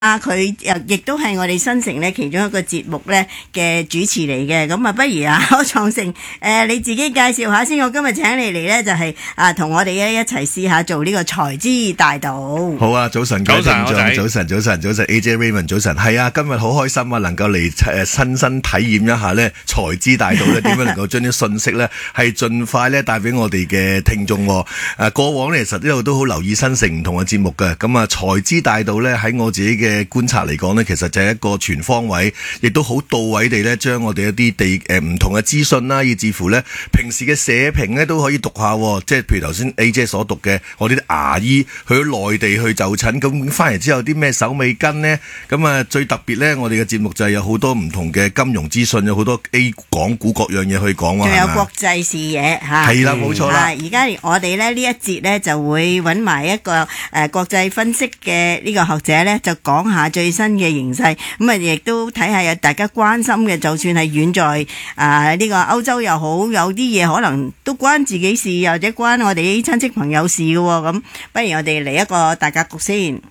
佢亦都係我哋新城咧其中一個節目咧嘅主持嚟嘅，咁啊不如柯創盛你自己介紹下先。我今日請你嚟咧就係同我哋一齊試下做呢個財資大道。 好啊，早晨，早晨 AJ Raymond 早晨，係啊，今日好開心啊，能夠嚟親身體驗一下咧財資大道咧點樣能夠將啲信息咧係盡快咧帶俾我哋嘅聽眾。過往咧其實呢度都好留意新城唔同嘅節目嘅，咁啊財資大道咧喺我自己嘅觀察嚟講呢，其實就係一個全方位，亦都好到位地咧，將我哋一啲唔同嘅資訊啦，以至乎咧平時嘅社評咧都可以讀下，即係譬如頭先 AJ 所讀嘅，我哋啲牙醫去咗內地去就診，咁翻嚟之後啲咩手尾跟呢？咁啊最特別咧，我哋嘅節目就係有好多唔同嘅金融資訊，有好多 A 港股各樣嘢去講喎， 仲有國際視野嚇， 係啦，冇錯啦。 而家我哋咧呢一節咧就會揾埋一個國際分析嘅呢個學者咧，就講下最新嘅形勢，咁啊亦都睇下有大家關心嘅，就算係遠在呢個歐洲又好，有啲嘢可能都關自己事，或者關我哋啲親戚朋友事嘅，咁不如我哋嚟一個大格局先。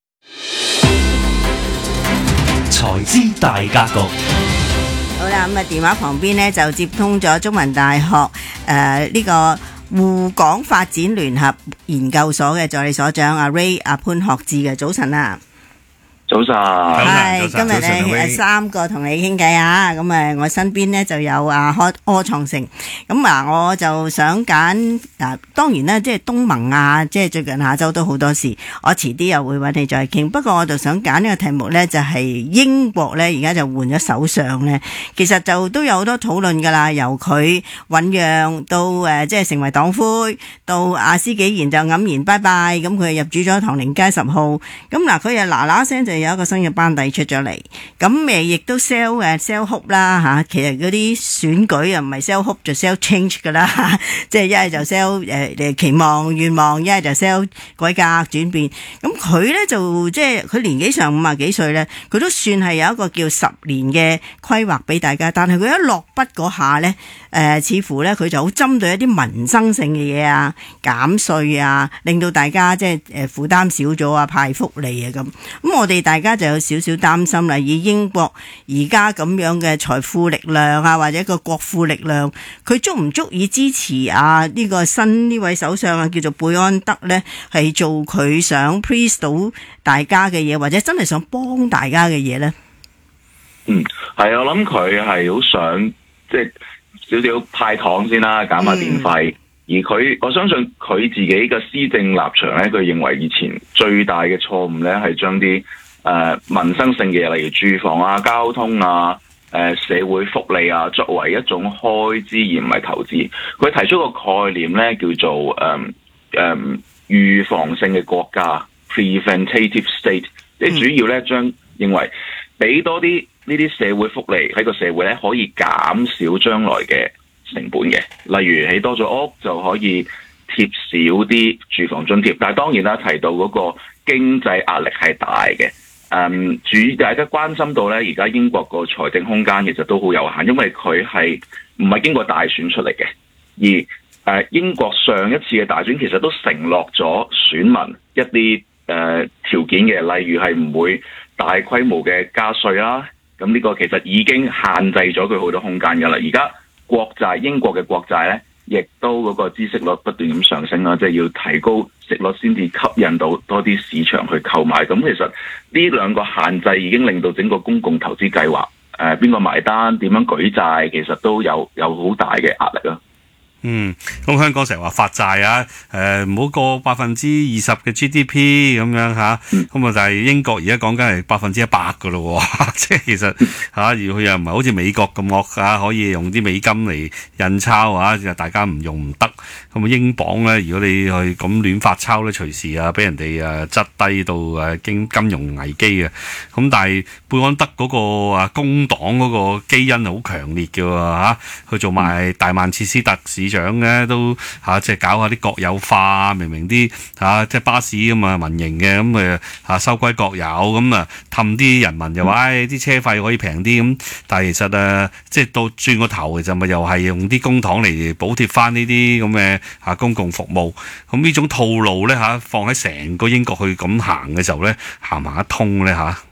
財資大格局。 好啦，咁啊電話旁邊呢，就接通咗中文大學呢個滬港發展聯合研究所嘅助理所長阿 Ray 阿潘學智嘅。早晨啊！ 早晨， 係今日咧三個同你傾偈啊！咁我身邊咧就有柯創盛。咁我就想揀當然啦，即係東盟啊，即係最近亞洲都好多事。我遲啲又會揾你再傾。不過我就想揀呢個題目咧，就係英國咧，而家就換咗首相咧，其實就都有好多討論㗎啦。由佢醞釀到即係成為黨魁，到阿施紀賢就黯然拜拜，咁佢入主咗唐寧街10號。咁佢又嗱聲就有一個新嘅班底出咗嚟，咁亦都 sell hope 啦嚇。其實嗰啲選舉又唔係 sell hope 就 sell change 噶啦，即係一係就 sell 期望願望，一係就 sell 改革轉變。咁佢咧就即係佢年紀上50幾歲咧，佢都算係有一個叫10年嘅規劃俾大家。但係佢一落筆嗰下咧，似乎咧佢就好針對一啲民生性嘅嘢啊，減稅啊，令到大家即係負擔少咗啊，派福利啊咁。咁我哋大家就有少少擔心啦，以英國而家咁樣嘅財富力量啊，或者個國庫力量，佢足唔足以支持呢個新呢位首相啊，叫做貝安德呢，係做佢想 please 到大家嘅嘢，或者真係想幫大家嘅嘢呢？ 係我諗佢係好想即係少少派糖先啦，減下電費。而我相信佢自己嘅施政立場呢，佢認為以前最大嘅錯誤呢係將啲民生性嘅嘢，例如住房啊、交通啊、社會福利啊，作為一種開支而唔係投資。佢提出個概念呢，叫做預防性嘅國家 （preventative state），即係主要呢將認為俾多啲呢啲社會福利喺個社會呢，可以減少將來嘅成本嘅。例如起多咗屋就可以貼少啲住房津貼，但係當然啦，提到嗰個經濟壓力係大嘅。大家關心到咧，而家英國個財政空間其實都好有限，因為佢係唔係經過大選出嚟嘅。而英國上一次嘅大選其實都承諾咗選民一啲條件嘅，例如係唔會大規模嘅加稅啦。咁呢個其實已經限制咗佢好多空間㗎啦。而家英國嘅國債咧，亦都嗰個孳息率不斷咁上升啦，即係要提高息率先至吸引到多啲市場去購買。咁其實呢兩個限制已經令到整個公共投資計劃邊個埋單、點樣舉債，其實都有好大嘅壓力啦。 咁香港成日話發債啊，唔好過20%嘅 GDP 咁樣吓，咁啊但係英國而家講緊係100%噶咯，即係其實而佢又唔係好似美國咁惡啊，可以用啲美金嚟印鈔啊，大家唔用唔得。咁英鎊咧，如果你去咁亂發鈔咧，隨時俾人哋質低到金融危機啊。咁但係貝安德嗰個工黨嗰個基因係好強烈嘅吓，去做埋大曼徹斯特市長嘅都即係搞下啲國有化，明明啲即係巴士咁啊民營嘅咁收歸國有咁啊氹啲人民又話啲車費可以平啲咁，但係其實即係到轉個頭其實咪又係用啲公帑嚟補貼翻呢啲咁嘅公共服務，咁呢種套路咧放喺成個英國去咁行嘅時候咧，行唔行得通咧